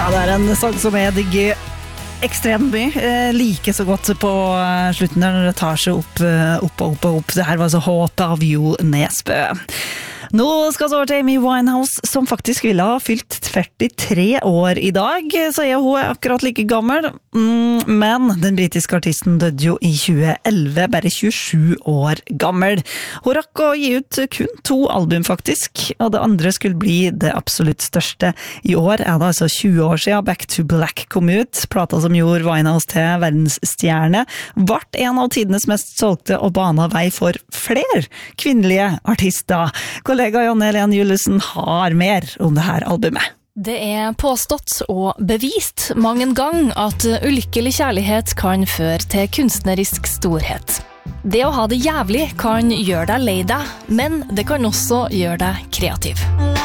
Ja, det en sang som jeg digger ekstremt mye. Like så godt på slutten der når det tar seg opp. Det her var så Håp av Jo Nesbø. Nå skal vi over til Amy Winehouse, som faktisk ville ha fylt 43 år I dag, så hun akkurat like gammel. Men den britiske artisten døde jo I 2011, bare 27 år gammel. Hun rakk å gi ut kun 2 album faktisk, og det andre skulle bli det absolutt største. I år det altså 20 år siden Back to Black kom ut, plata som gjorde Winehouse til verdensstjerne, vart en av tidenes mest solgte og bana vei for flere kvinnelige artister. Kollega Janne Helen Juliussen har mer om det her albumet. Det påstått og bevist mange gang at ulykkelig kjærlighet kan føre til kunstnerisk storhet. Det å ha det jævlig kan gjøre deg lei deg, men det kan også gjøre deg kreativ.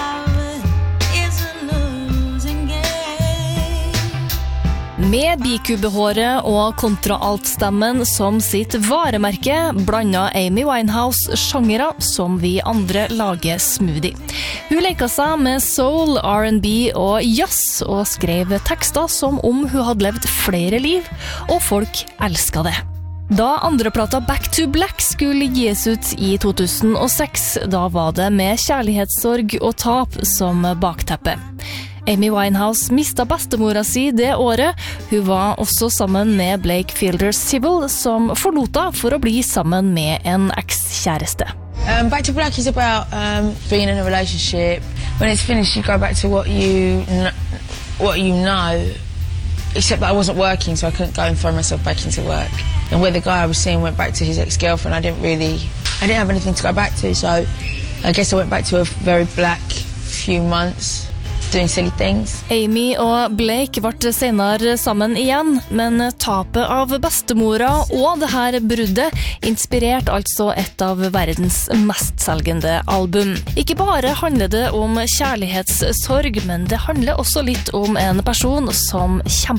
Med bikubehåret og kontraaltstemmen som sitt varemerke, blandet Amy Winehouse sjangere som vi andre lager smoothie. Hun leker seg med soul, R&B og jazz, og skrev tekster som om hun hadde levd flere liv, og folk elsket det. Da andreplata Back to Black skulle gis ut I 2006, da var det med kjærlighetssorg og tap som bakteppe. Amy Winehouse mistet bestemora si det året. Hun var også sammen med Blake Fielder-Civil, som forlot henne for å bli sammen med en ekskjæreste. Back to Black is about being in a relationship. When it's finished, you go back to what you know. Except that I wasn't working, so I couldn't go and throw myself back into work. And where the guy I was seeing went back to his ex-girlfriend, I didn't have anything to go back to, so I guess I went back to a very black few months. Doing silly things. Amy og Blake ble senere sammen igjen, men tapet av bestemora og det her bruddet inspirerte altså et av verdens mestselgende album. Ikke bare handler det om kjærlighetssorg, men det handler også litt om en person som kjemper